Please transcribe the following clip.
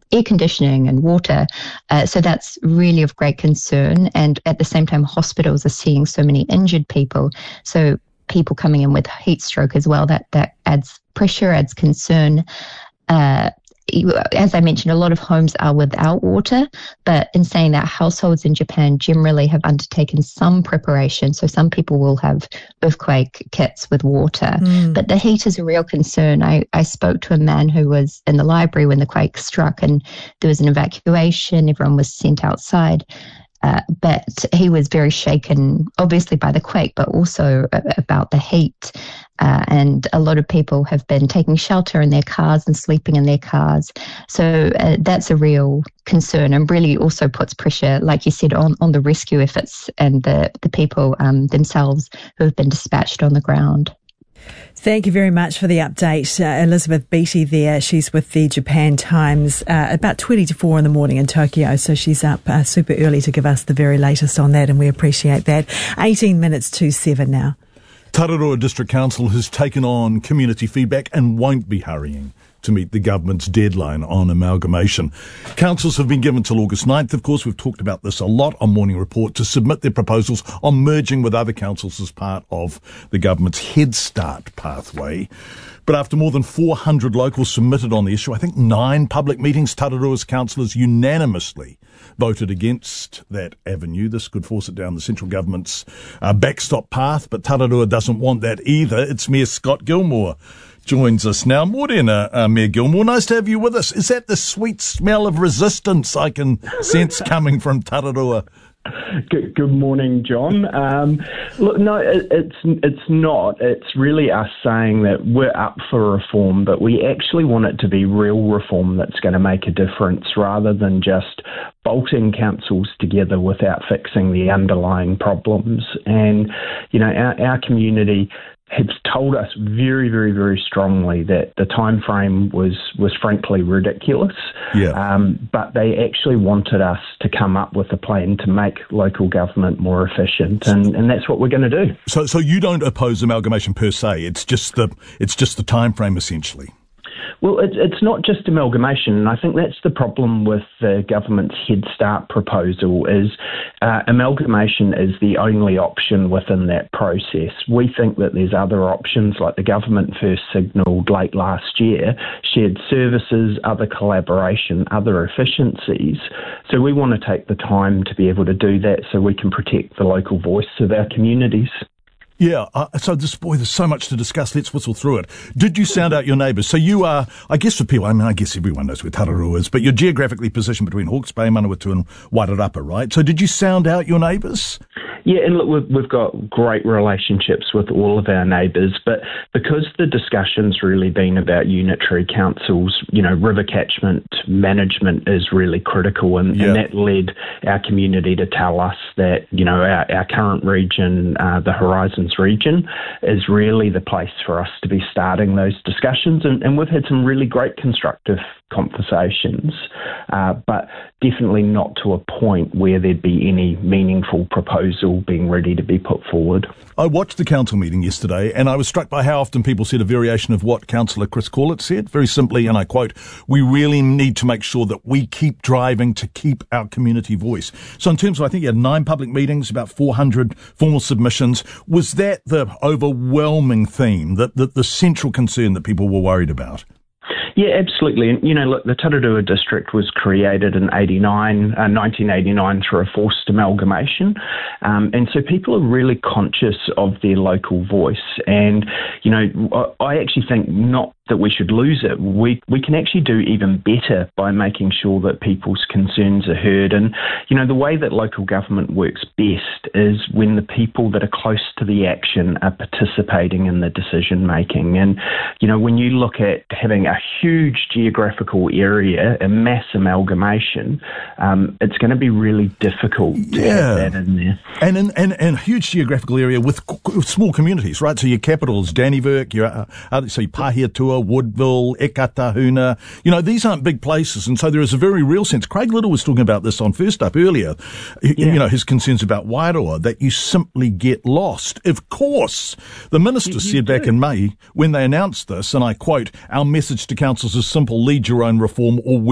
air conditioning and water. So that's really of great concern. And at the same time, hospitals are seeing so many injured people. So people coming in with heat stroke as well, that adds pressure, adds concern. As I mentioned, a lot of homes are without water, but in saying that, households in Japan generally have undertaken some preparation. So some people will have earthquake kits with water, but the heat is a real concern. I spoke to a man who was in the library when the quake struck, and there was an evacuation. Everyone was sent outside. But he was very shaken, obviously, by the quake, but also about the heat. And a lot of people have been taking shelter in their cars and sleeping in their cars. So that's a real concern, and really also puts pressure, like you said, on the rescue efforts and the people themselves who have been dispatched on the ground. Thank you very much for the update, Elizabeth Beattie there. She's with the Japan Times, about 20 to 4 in the morning in Tokyo, so she's up super early to give us the very latest on that, and we appreciate that. 18 minutes to 7 now. Tararua District Council has taken on community feedback and won't be hurrying to meet the government's deadline on amalgamation. Councils have been given till August 9th, of course. We've talked about this a lot on Morning Report, to submit their proposals on merging with other councils as part of the government's Head Start pathway. But after more than 400 locals submitted on the issue, I think 9 public meetings, Tararua's councillors unanimously voted against that avenue. This could force it down the central government's backstop path, but Tararua doesn't want that either. It's Mayor Scott Gilmore joins us now. Morena, Mayor Gilmore, nice to have you with us. Is that the sweet smell of resistance I can sense coming from Tararua? Good morning, John. Look, no, it's not. It's really us saying that we're up for reform, but we actually want it to be real reform that's going to make a difference, rather than just bolting councils together without fixing the underlying problems. And, you know, our community has told us very, very, very strongly that the time frame was frankly ridiculous. Yeah. But they actually wanted us to come up with a plan to make local government more efficient, and that's what we're going to do. So you don't oppose amalgamation per se. It's just the time frame essentially. Well, it's not just amalgamation, and I think that's the problem with the government's Head Start proposal, is amalgamation is the only option within that process. We think that there's other options, like the government first signalled late last year, shared services, other collaboration, other efficiencies. So we want to take the time to be able to do that so we can protect the local voice of our communities. Yeah, there's so much to discuss. Let's whistle through it. Did you sound out your neighbours? So you are, I guess for people, I guess everyone knows where Tararua is, but you're geographically positioned between Hawke's Bay, Manawatu and Wairarapa, right? So did you sound out your neighbours? Yeah, and look, we've got great relationships with all of our neighbours, but because the discussion's really been about unitary councils, you know, river catchment management is really critical, and that led our community to tell us that, you know, our current region, the Horizons region, is really the place for us to be starting those discussions, and we've had some really great constructive conversations, but definitely not to a point where there'd be any meaningful proposal being ready to be put forward. I watched the council meeting yesterday, and I was struck by how often people said a variation of what Councillor Chris Corlett said, very simply, and I quote, "We really need to make sure that we keep driving to keep our community voice." So in terms of, I think you had 9 public meetings, about 400 formal submissions, was that the overwhelming theme, that the central concern that people were worried about? Yeah, absolutely. And, you know, look, the Tararua district was created in 1989 through a forced amalgamation. And so people are really conscious of their local voice. And, you know, I actually think not that we should lose it. We can actually do even better by making sure that people's concerns are heard. And, you know, the way that local government works best is when the people that are close to the action are participating in the decision making. And, you know, when you look at having a huge geographical area, a mass amalgamation, it's going to be really difficult to have that in there. And a huge geographical area with small communities, right? So your capitals, Dannevirke, your Pahiatua, Woodville, Ekatahuna, you know, these aren't big places, and so there is a very real sense. Craig Little was talking about this on First Up earlier, you know, his concerns about Wairoa, that you simply get lost. Of course, the minister said back in May when they announced this, and I quote, "Our message to councils is simple, lead your own reform or